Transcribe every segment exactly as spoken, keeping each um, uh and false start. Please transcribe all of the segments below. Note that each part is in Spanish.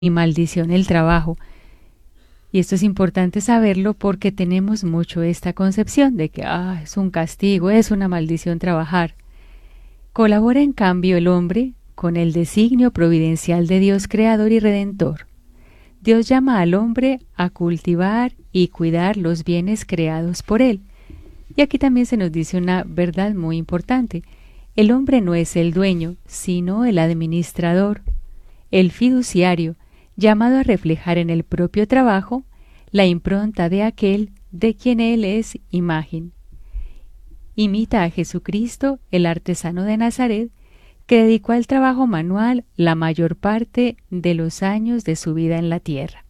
y maldición el trabajo. Y esto es importante saberlo porque tenemos mucho esta concepción de que ah, es un castigo, es una maldición trabajar. Colabora en cambio el hombre con el designio providencial de Dios creador y redentor. Dios llama al hombre a cultivar y cuidar los bienes creados por él. Y aquí también se nos dice una verdad muy importante. El hombre no es el dueño, sino el administrador, el fiduciario, llamado a reflejar en el propio trabajo la impronta de aquel de quien él es imagen. Imita a Jesucristo, el artesano de Nazaret, que dedicó al trabajo manual la mayor parte de los años de su vida en la tierra.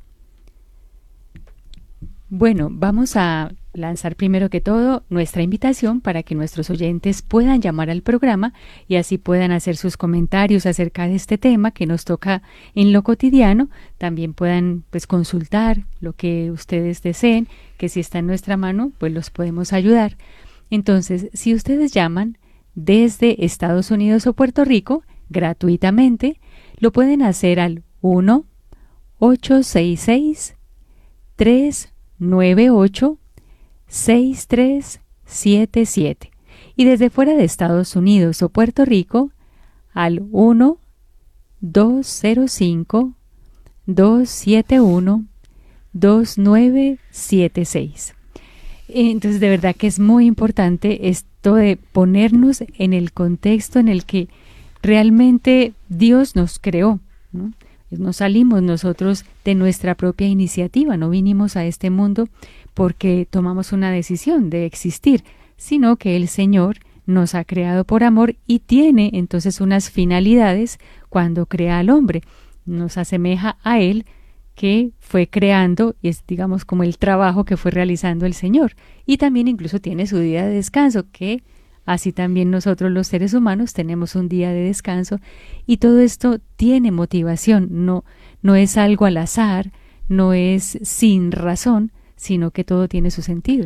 Bueno, vamos a lanzar primero que todo nuestra invitación para que nuestros oyentes puedan llamar al programa y así puedan hacer sus comentarios acerca de este tema que nos toca en lo cotidiano. También puedan pues consultar lo que ustedes deseen, que si está en nuestra mano pues los podemos ayudar. Entonces, si ustedes llaman desde Estados Unidos o Puerto Rico gratuitamente, lo pueden hacer al uno ocho seis seis tres nueve ocho seis tres siete siete y desde fuera de Estados Unidos o Puerto Rico al uno dos cero cinco dos siete uno dos nueve siete seis. Entonces de verdad que es muy importante esto de ponernos en el contexto en el que realmente Dios nos creó, ¿no? No salimos nosotros de nuestra propia iniciativa, no vinimos a este mundo porque tomamos una decisión de existir, sino que el Señor nos ha creado por amor y tiene entonces unas finalidades cuando crea al hombre. Nos asemeja a Él que fue creando y es digamos como el trabajo que fue realizando el Señor. Y también incluso tiene su día de descanso, que así también nosotros los seres humanos tenemos un día de descanso y todo esto tiene motivación, no, no es algo al azar, no es sin razón, sino que todo tiene su sentido.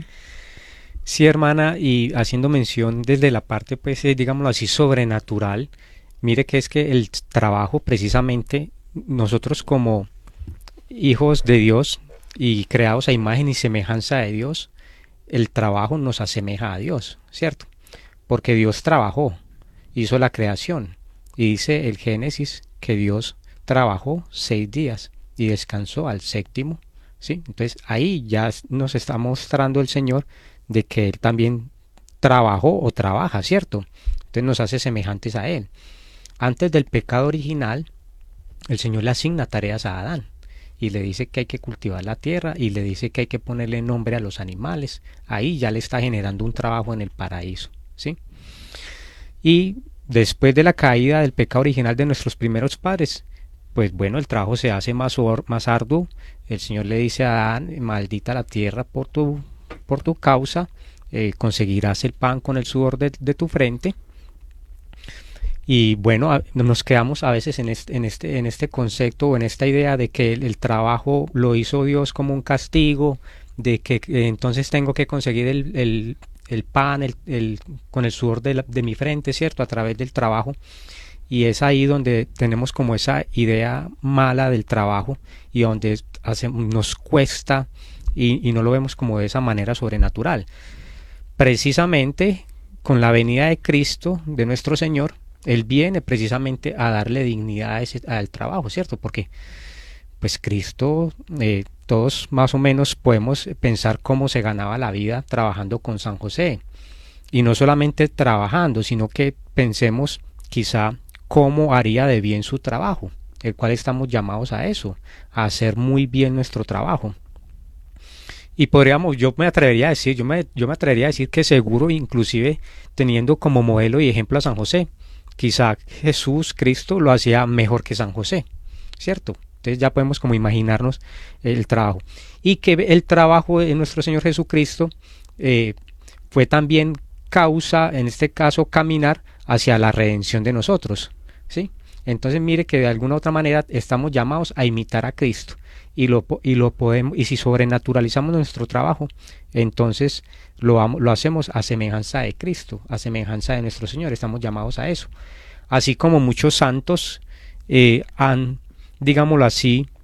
Sí, hermana, y haciendo mención desde la parte, pues, eh, digámoslo así, sobrenatural, mire que es que el trabajo, precisamente, nosotros como hijos de Dios y creados a imagen y semejanza de Dios, el trabajo nos asemeja a Dios, ¿cierto? Porque Dios trabajó, hizo la creación, y dice el Génesis que Dios trabajó seis días y descansó al séptimo, ¿sí? Entonces ahí ya nos está mostrando el Señor de que Él también trabajó o trabaja, ¿cierto? Entonces nos hace semejantes a Él. Antes del pecado original, el Señor le asigna tareas a Adán y le dice que hay que cultivar la tierra y le dice que hay que ponerle nombre a los animales. Ahí ya le está generando un trabajo en el paraíso, ¿sí? Y después de la caída del pecado original de nuestros primeros padres, pues bueno, el trabajo se hace más, más arduo. El Señor le dice a Adán: maldita la tierra por tu, por tu causa, eh, conseguirás el pan con el sudor de, de tu frente. Y bueno, a, nos quedamos a veces en este, en este, en este concepto o en esta idea de que el, el trabajo lo hizo Dios como un castigo, de que eh, entonces tengo que conseguir el, el, el pan el, el, con el sudor de, la, de mi frente, ¿cierto? A través del trabajo. Y es ahí donde tenemos como esa idea mala del trabajo y donde hace, nos cuesta y, y no lo vemos como de esa manera sobrenatural. Precisamente con la venida de Cristo, de nuestro Señor, Él viene precisamente a darle dignidad a ese, al trabajo, ¿cierto? Porque pues Cristo, eh, todos más o menos podemos pensar cómo se ganaba la vida trabajando con San José. Y no solamente trabajando, sino que pensemos quizá cómo haría de bien su trabajo, el cual estamos llamados a eso, a hacer muy bien nuestro trabajo. Y podríamos, yo me atrevería a decir, yo me, yo me atrevería a decir que seguro, inclusive teniendo como modelo y ejemplo a San José, quizá Jesús, Cristo, lo hacía mejor que San José, ¿cierto? Entonces ya podemos como imaginarnos el trabajo. Y que el trabajo de nuestro Señor Jesucristo eh, fue también causa, en este caso, caminar hacia la redención de nosotros, ¿sí? Entonces mire que de alguna otra manera estamos llamados a imitar a Cristo y lo, y lo podemos, y si sobrenaturalizamos nuestro trabajo, entonces lo, lo hacemos a semejanza de Cristo, a semejanza de nuestro Señor, estamos llamados a eso. Así como muchos santos eh, han digámoslo así,